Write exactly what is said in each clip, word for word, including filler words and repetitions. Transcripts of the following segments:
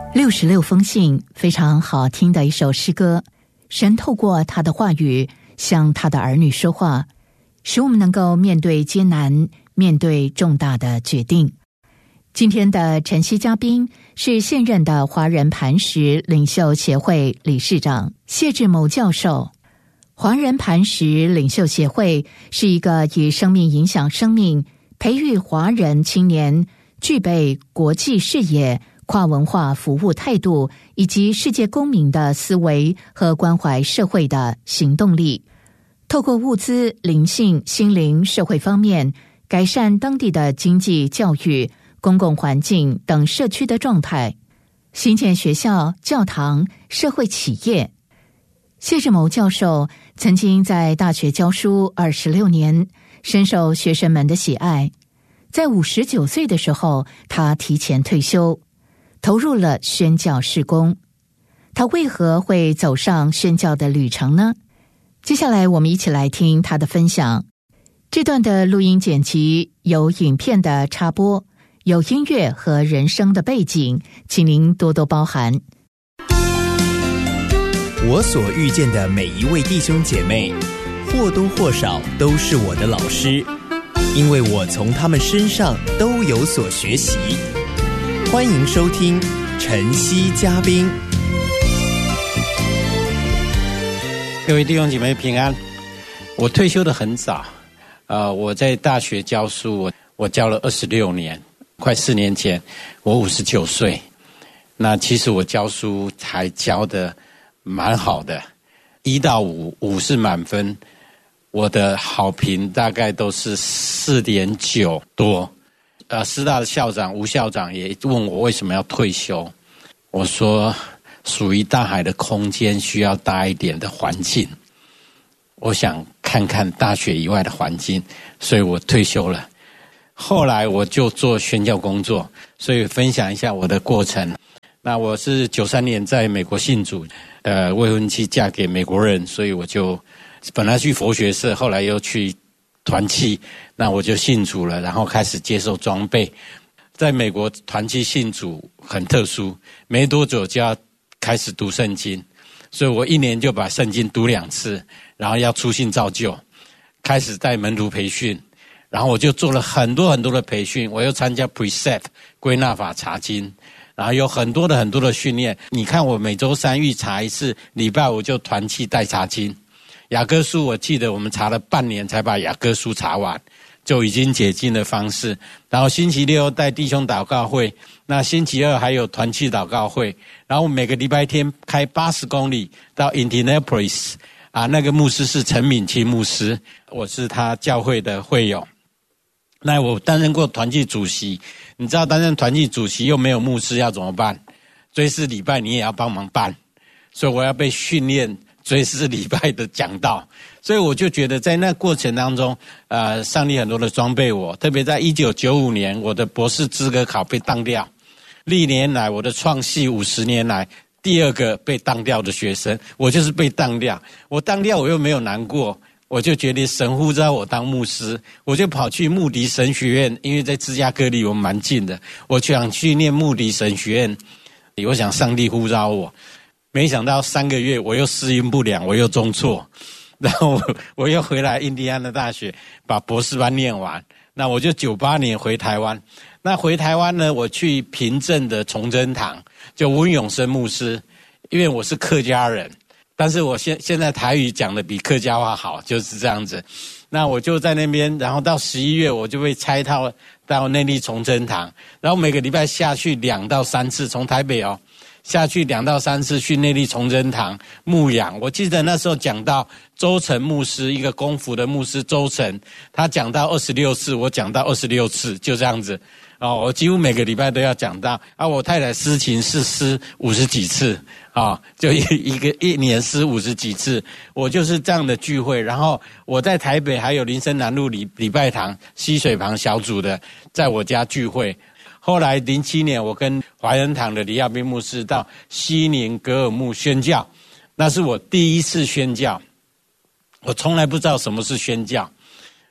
六十六封信，非常好听的一首诗歌。神透过他的话语向他的儿女说话，使我们能够面对艰难，面对重大的决定。今天的晨曦嘉宾是现任的华人磐石领袖协会理事长谢志谋教授。华人磐石领袖协会是一个以生命影响生命，培育华人青年具备国际视野、跨文化服务态度以及世界公民的思维和关怀社会的行动力，透过物资、灵性、心灵、社会方面改善当地的经济、教育、公共环境等社区的状态，兴建学校、教堂、社会企业。谢志谋教授曾经在大学教书二十六年，深受学生们的喜爱。在五十九岁的时候，他提前退休，投入了宣教事工。他为何会走上宣教的旅程呢？接下来我们一起来听他的分享。这段的录音剪辑有影片的插播，有音乐和人声的背景，请您多多包涵。 我所遇见的每一位弟兄姐妹，或多或少都是我的老师，因为我从他们身上都有所学习。欢迎收听晨曦嘉宾。 各位弟兄姐妹平安。我退休的很早，呃，我在大学教书，我我教了二十六年，快四年前，我五十九岁。那其实我教书还教的蛮好的，一到五，五是满分，我的好评大概都是四点九多。呃，师大的校长吴校长也问我为什么要退休，我说属于大海的空间需要大一点的环境，我想看看大学以外的环境，所以我退休了。后来我就做宣教工作，所以分享一下我的过程。那我是九三年在美国信主，呃，未婚妻嫁给美国人，所以我就本来去佛学社，后来又去团契，那我就信主了，然后开始接受装备。在美国团契信主很特殊，没多久就要开始读圣经，所以我一年就把圣经读两次，然后要出信造就，开始带门徒培训，然后我就做了很多很多的培训，我又参加 Precept 归纳法查经，然后有很多的很多的训练。你看我每周三预查一次，礼拜五就团契带查经。雅歌书我记得我们查了半年才把雅歌书查完，就已经解禁的方式。然后星期六带弟兄祷告会，那星期二还有团契祷告会，然后每个礼拜天开八十公里到 Indianapolis 啊，那个牧师是陈敏清牧师，我是他教会的会友。那我担任过团契主席，你知道担任团契主席又没有牧师要怎么办？追思礼拜你也要帮忙办，所以我要被训练追思礼拜的讲道。所以我就觉得在那过程当中，呃，上帝很多的装备我，特别在一九九五年我的博士资格考被当掉，历年来我的创系五十年来第二个被当掉的学生，我就是被当掉。我当掉我又没有难过，我就觉得神呼召我当牧师，我就跑去穆迪神学院，因为在芝加哥离我们蛮近的，我想去念穆迪神学院。我想上帝呼召我，没想到三个月我又适应不良，我又中辍，然后我又回来印第安的大学把博士班念完。那我就九八年回台湾，那回台湾呢，我去平镇的崇真堂，就温永生牧师，因为我是客家人，但是我现现在台语讲的比客家话好，就是这样子。那我就在那边，然后到十一月我就被差到到内坜崇真堂，然后每个礼拜下去两到三次，从台北哦下去两到三次去内坜崇真堂牧养。我记得那时候讲到周成牧师，一个功夫的牧师周成，他讲到二十六次，我讲到二十六次，就这样子哦。我几乎每个礼拜都要讲到啊。我太太诗琴是诗五十几次啊、哦，就一一个一年诗五十几次。我就是这样的聚会。然后我在台北还有林森南路礼礼拜堂溪水旁小组的，在我家聚会。后来零七年我跟怀恩堂的李亚斌牧师到西宁格尔木宣教，那是我第一次宣教，我从来不知道什么是宣教。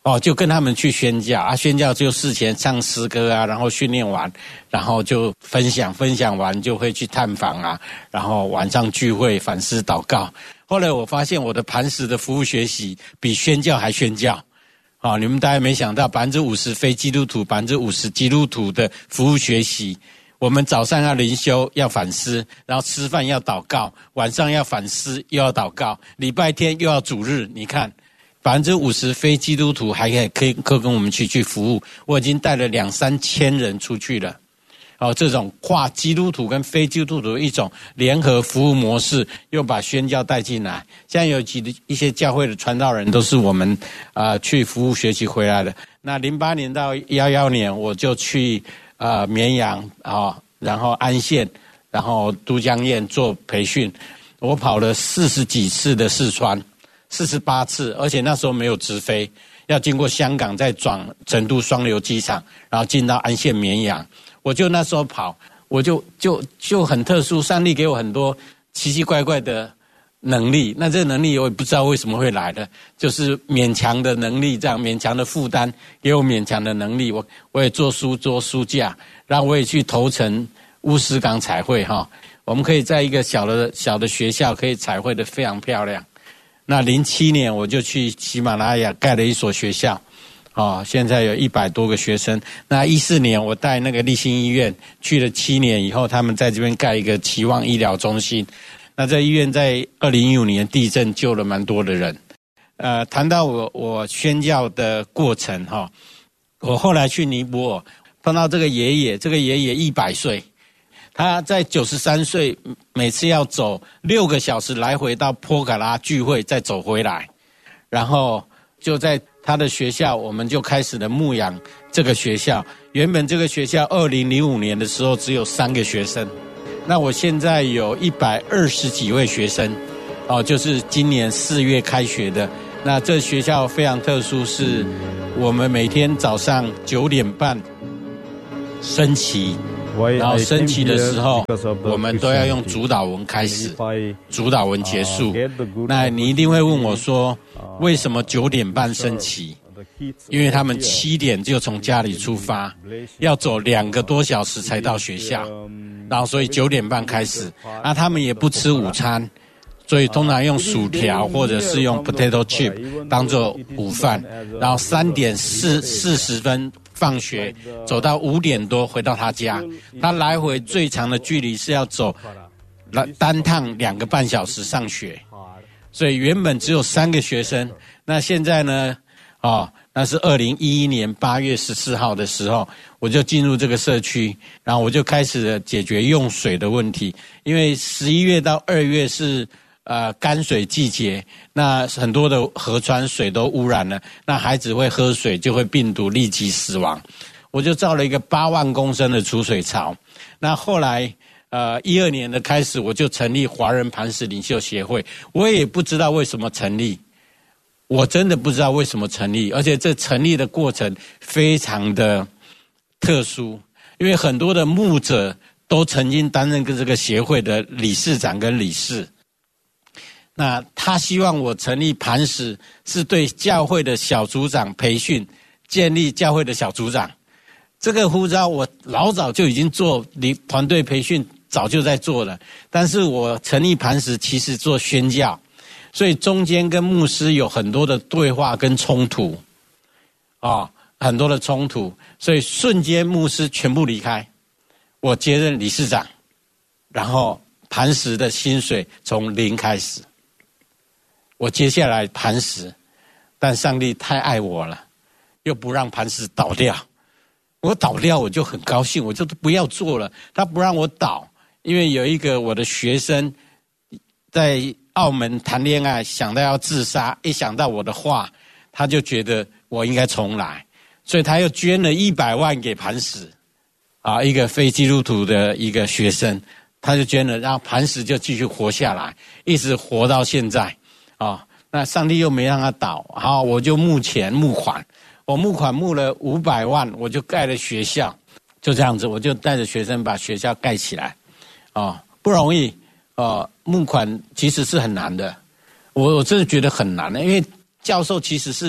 哦，就跟他们去宣教啊，宣教就事前唱诗歌啊，然后训练完，然后就分享，分享完就会去探访啊，然后晚上聚会反思祷告。后来我发现我的磐石的服务学习比宣教还宣教。哦，你们大概没想到，百分之五十非基督徒，百分之五十基督徒的服务学习。我们早上要灵修，要反思，然后吃饭要祷告，晚上要反思，又要祷告，礼拜天又要主日。你看，百分之五十非基督徒还可以可以可以跟我们去去服务。我已经带了两三千人出去了。哦，这种跨基督徒跟非基督徒的一种联合服务模式，又把宣教带进来。现在有几一些教会的传道人都是我们啊、呃、去服务学习回来的。那零八年到一一年，我就去呃绵阳啊、哦，然后安县，然后都江堰做培训。我跑了四十几次的四川，四十八次，而且那时候没有直飞，要经过香港，再转成都双流机场，然后进到安县绵阳。我就那时候跑，我就就就很特殊，上帝给我很多奇奇怪怪的能力。那这个能力我也不知道为什么会来的，就是勉强的能力，这样勉强的负担给我勉强的能力。我我也做书做书架，然后我也去头城乌石港彩绘哈。我们可以在一个小的小的学校可以彩绘的非常漂亮。那零七年我就去喜马拉雅盖了一所学校。哦，现在有一百多个学生。那一四年我带那个立新医院去了七年以后，他们在这边盖一个期望医疗中心。那这医院在二零一五年地震救了蛮多的人。呃，谈到我我宣教的过程哈、哦，我后来去尼泊尔碰到这个爷爷，这个爷爷一百岁，他在九十三岁，每次要走六个小时来回到波卡拉聚会，再走回来，然后就在他的学校，我们就开始了牧养这个学校。原本这个学校二零零五年的时候只有三个学生，那我现在有一百二十几位学生，哦，就是今年四月开学的。那这学校非常特殊，是我们每天早上九点半升旗，然后升旗的时候，我们都要用主导文开始，主导文结束。那你一定会问我说，为什么九点半升旗？因为他们七点就从家里出发，要走两个多小时才到学校，然后所以九点半开始。那他们也不吃午餐，所以通常用薯条或者是用 potato chip 当做午饭，然后三点四四十分放学，走到五点多回到他家。他来回最长的距离是要走单趟两个半小时上学，所以原本只有三个学生。那现在呢？哦，那是二零一一年八月十四号的时候，我就进入这个社区，然后我就开始了解决用水的问题。因为十一月到二月是呃干水季节，那很多的河川水都污染了，那孩子会喝水就会病毒立即死亡。我就造了一个八万公升的储水槽。那后来呃一二年的开始，我就成立华人磐石领袖协会。我也不知道为什么成立。我真的不知道为什么成立，而且这成立的过程非常的特殊，因为很多的牧者都曾经担任这个协会的理事长跟理事。那他希望我成立磐石，是对教会的小组长培训，建立教会的小组长。这个呼召我老早就已经做团队培训，早就在做了，但是我成立磐石其实做宣教。所以中间跟牧师有很多的对话跟冲突，哦，很多的冲突，所以瞬间牧师全部离开，我接任理事长，然后磐石的薪水从零开始，我接下来磐石，但上帝太爱我了，又不让磐石倒掉，我倒掉我就很高兴，我就不要做了，他不让我倒，因为有一个我的学生在澳门谈恋爱，想到要自杀，一想到我的话，他就觉得我应该重来，所以他又捐了一百万给磐石，啊，一个非基督徒的一个学生，他就捐了，然后磐石就继续活下来，一直活到现在，啊，那上帝又没让他倒，好，我就募钱募款，我募款募了五百万，我就盖了学校，就这样子，我就带着学生把学校盖起来，啊，不容易。呃，募款其实是很难的，我我真的觉得很难的，因为教授其实是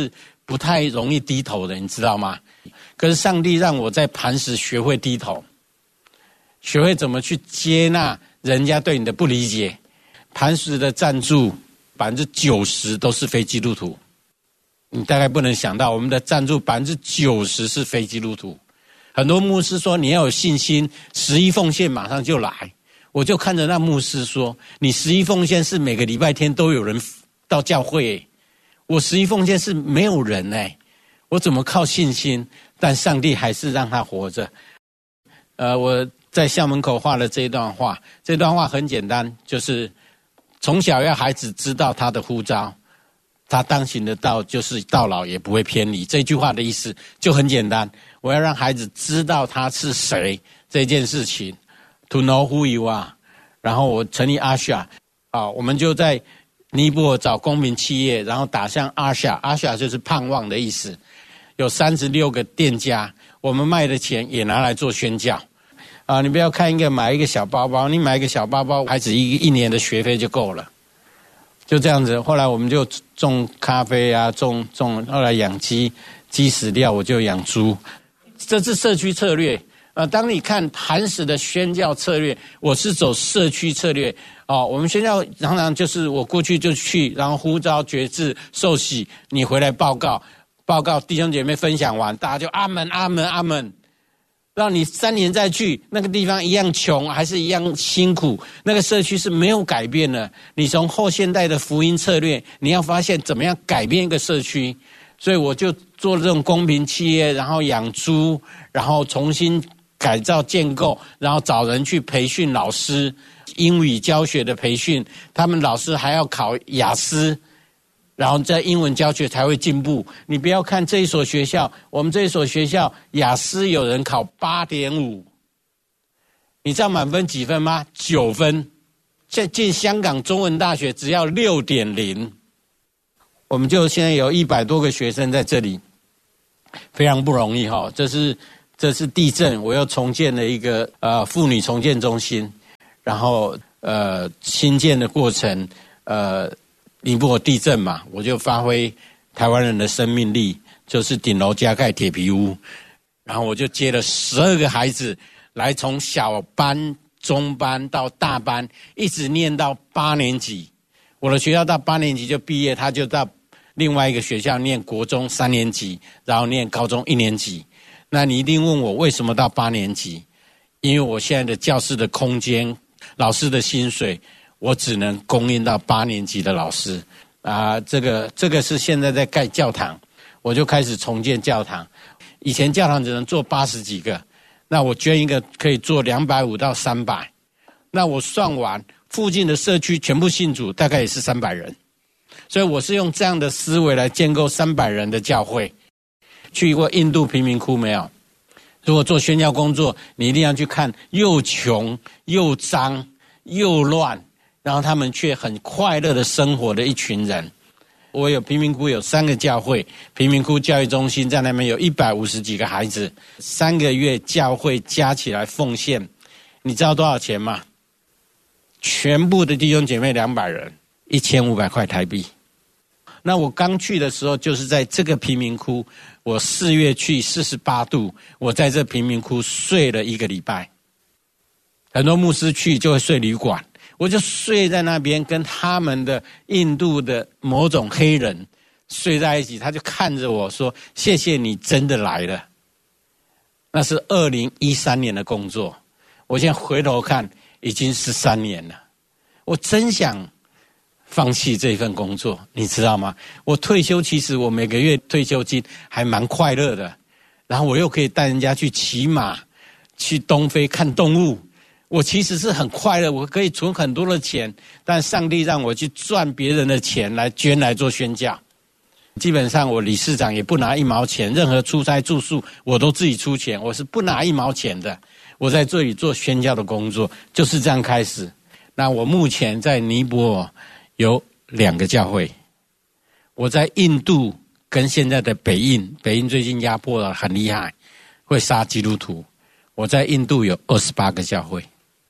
不太容易低头的，你知道吗？可是上帝让我在磐石学会低头，学会怎么去接纳人家对你的不理解。磐石的赞助百分之九十都是非基督徒，你大概不能想到我们的赞助百分之九十是非基督徒。很多牧师说你要有信心，十一奉献马上就来。我就看着那牧师说，你十一奉献是每个礼拜天都有人到教会，我十一奉献是没有人哎，我怎么靠信心？但上帝还是让他活着。呃，我在校门口画了这一段话，这段话很简单，就是从小要孩子知道他的呼召，他当行的道就是到老也不会偏离。这句话的意思就很简单，我要让孩子知道他是谁这件事情。To know who you are。然后我成立阿夏，啊，我们就在尼泊尔找公民企业，然后打向阿夏，阿夏就是盼望的意思。有三十六个店家，我们卖的钱也拿来做宣教。啊，你不要看一个买一个小包包，你买一个小包包，孩子一一年的学费就够了。就这样子，后来我们就种咖啡啊，种种，后来养鸡，鸡死掉我就养猪，这是社区策略。呃，当你看磐石的宣教策略，我是走社区策略哦。我们宣教常常就是我过去就去，然后呼召决志受洗，你回来报告，报告弟兄姐妹分享完，大家就阿门阿门阿门。让你三年再去，那个地方一样穷，还是一样辛苦，那个社区是没有改变的。你从后现代的福音策略，你要发现怎么样改变一个社区。所以我就做这种公平企业，然后养猪，然后重新改造建构，然后找人去培训老师，英语教学的培训，他们老师还要考雅思，然后在英文教学才会进步。你不要看这一所学校，我们这一所学校雅思有人考 八点五， 你知道满分几分吗？九分。在进香港中文大学只要 六点零， 我们就现在有一百多个学生在这里，非常不容易哈。这是这是地震，我又重建了一个呃妇女重建中心，然后呃新建的过程，呃尼泊尔地震嘛，我就发挥台湾人的生命力，就是顶楼加盖铁皮屋，然后我就接了十二个孩子来，从小班、中班到大班，一直念到八年级。我的学校到八年级就毕业，他就到另外一个学校念国中三年级，然后念高中一年级。那你一定问我为什么到八年级？因为我现在的教室的空间、老师的薪水，我只能供应到八年级的老师啊。这个这个是现在在盖教堂，我就开始重建教堂。以前教堂只能做八十几个，那我捐一个可以做两百五到三百。那我算完，附近的社区全部信主，大概也是三百人。所以我是用这样的思维来建构三百人的教会。去过印度贫民窟没有？如果做宣教工作，你一定要去看又穷又脏又乱，然后他们却很快乐的生活的一群人。我有贫民窟有三个教会，贫民窟教育中心在那边有一百五十几个孩子，三个月教会加起来奉献，你知道多少钱吗？全部的弟兄姐妹两百人，一千五百块台币。那我刚去的时候就是在这个贫民窟，我四月去四十八度，我在这贫民窟睡了一个礼拜。很多牧师去就会睡旅馆，我就睡在那边，跟他们的印度的某种黑人睡在一起，他就看着我说：“谢谢你真的来了。”那是二零一三年的工作，我现在回头看已经十三年了。我真想放弃这份工作，你知道吗？我退休，其实我每个月退休金还蛮快乐的，然后我又可以带人家去骑马，去东非看动物，我其实是很快乐，我可以存很多的钱，但上帝让我去赚别人的钱来捐来做宣教。基本上我理事长也不拿一毛钱，任何出差住宿我都自己出钱，我是不拿一毛钱的。我在这里做宣教的工作就是这样开始。那我目前在尼泊尔有两个教会，我在印度跟现在的北印，北印最近压迫了很厉害，会杀基督徒。我在印度有二十八个教会，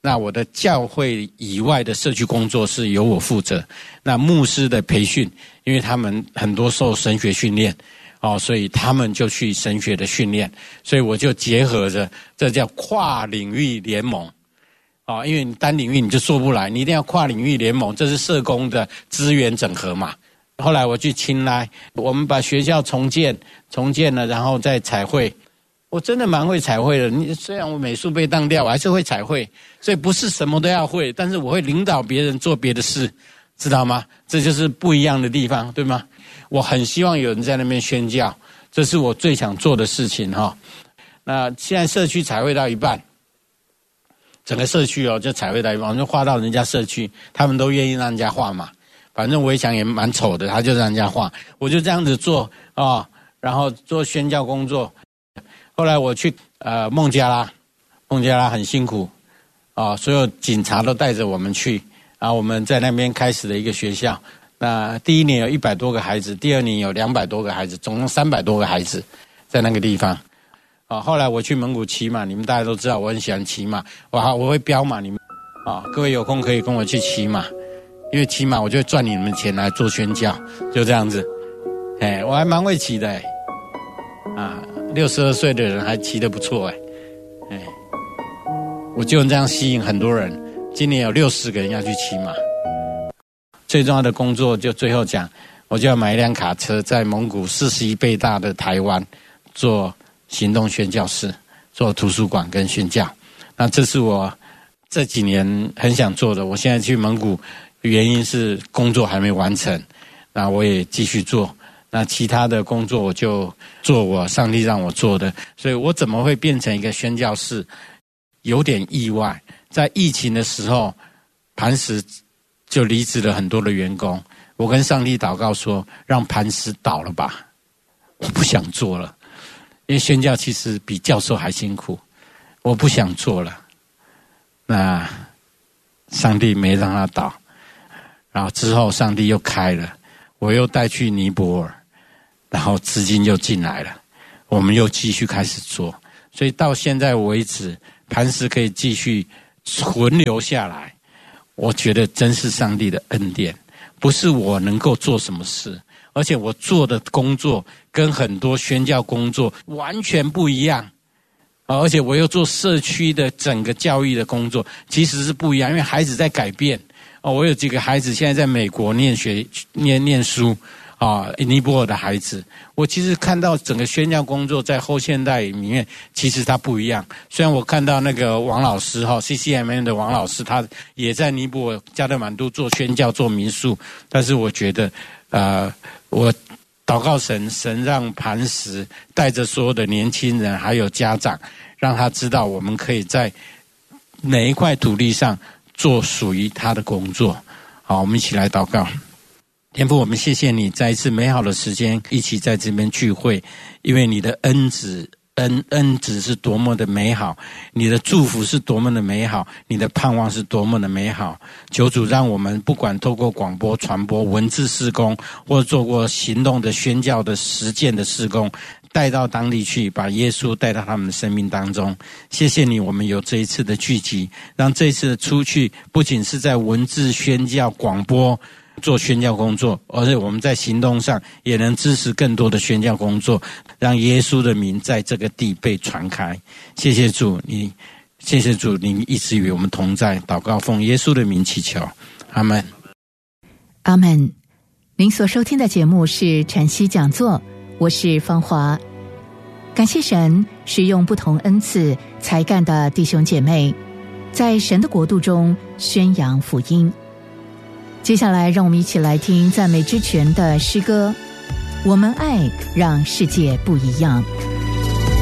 那我的教会以外的社区工作是由我负责。那牧师的培训，因为他们很多受神学训练，哦，所以他们就去神学的训练，所以我就结合着，这叫跨领域联盟。哦，因为你单领域你就做不来，你一定要跨领域联盟，这是社工的资源整合嘛。后来我去青莱，我们把学校重建，重建了，然后再彩绘。我真的蛮会彩绘的，你虽然我美术被当掉，我还是会彩绘，所以不是什么都要会，但是我会领导别人做别的事，知道吗？这就是不一样的地方，对吗？我很希望有人在那边宣教，这是我最想做的事情哈。那现在社区彩绘到一半，整个社区哦就彩绘到一半，我就画到人家社区，他们都愿意让人家画嘛，反正围墙也蛮丑的，他就让人家画，我就这样子做啊、哦，然后做宣教工作。后来我去呃孟加拉，孟加拉很辛苦啊、哦，所有警察都带着我们去，然后我们在那边开始了一个学校。那第一年有一百多个孩子，第二年有两百多个孩子，总共三百多个孩子在那个地方。啊、哦，后来我去蒙古骑马，你们大家都知道我很喜欢骑马，我我会飙马，你们啊、哦，各位有空可以跟我去骑马，因为骑马我就会赚你们钱来做宣教，就这样子。哎，我还蛮会骑的哎，啊。六十二岁的人还骑得不错哎，哎，我就这样吸引很多人。今年有六十个人要去骑马。最重要的工作就最后讲，我就要买一辆卡车，在蒙古四十一倍大的台湾做行动宣教室，做图书馆跟宣教。那这是我这几年很想做的。我现在去蒙古，原因是工作还没完成，那我也继续做。那其他的工作我就做我上帝让我做的，所以我怎么会变成一个宣教士，有点意外。在疫情的时候，磐石就离职了很多的员工，我跟上帝祷告说，让磐石倒了吧，我不想做了，因为宣教其实比教授还辛苦，我不想做了。那上帝没让他倒，然后之后上帝又开了，我又带去尼泊尔，然后资金就进来了，我们又继续开始做，所以到现在为止，磐石可以继续存留下来，我觉得真是上帝的恩典，不是我能够做什么事，而且我做的工作跟很多宣教工作完全不一样，而且我又做社区的整个教育的工作，其实是不一样，因为孩子在改变。哦，我有几个孩子现在在美国念学念念书。啊，尼泊尔的孩子，我其实看到整个宣教工作在后现代里面，其实它不一样。虽然我看到那个王老师哈 ，C C M N 的王老师，他也在尼泊尔加德满都做宣教、做民宿，但是我觉得，呃，我祷告神，神让磐石带着所有的年轻人还有家长，让他知道我们可以在哪一块土地上做属于他的工作。好，我们一起来祷告。天父，我们谢谢你再一次美好的时间一起在这边聚会，因为你的恩旨恩恩旨是多么的美好，你的祝福是多么的美好，你的盼望是多么的美好。求主让我们不管透过广播传播、文字事工，或者做过行动的宣教的实践的事工，带到当地去，把耶稣带到他们的生命当中。谢谢你，我们有这一次的聚集，让这一次的出去不仅是在文字宣教广播做宣教工作，而且我们在行动上也能支持更多的宣教工作，让耶稣的名在这个地被传开。谢谢主，你谢谢主，你一直与我们同在。祷告奉耶稣的名祈求，阿们。 阿们。您所收听的节目是晨曦讲座，我是芳华。感谢神使用不同恩赐才干的弟兄姐妹，在神的国度中宣扬福音。接下来让我们一起来听赞美之泉的诗歌，我们爱让世界不一样。